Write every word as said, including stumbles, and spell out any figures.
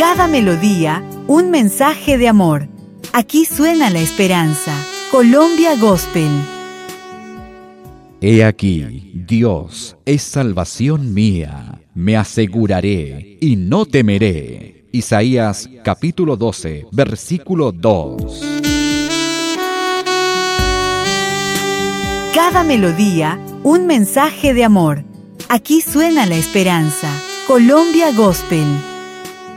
Cada melodía, un mensaje de amor. Aquí suena la esperanza. Colombia Gospel. He aquí, Dios es salvación mía. Me aseguraré y no temeré. Isaías capítulo doce, versículo dos. Cada melodía, un mensaje de amor. Aquí suena la esperanza. Colombia Gospel.